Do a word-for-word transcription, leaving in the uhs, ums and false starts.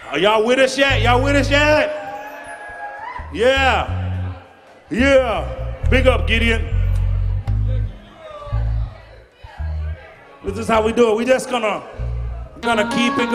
Are y'all with us yet? Y'all with us yet? Yeah. Yeah. Big up, Gideon. This is how we do it. We just gonna, gonna keep it going.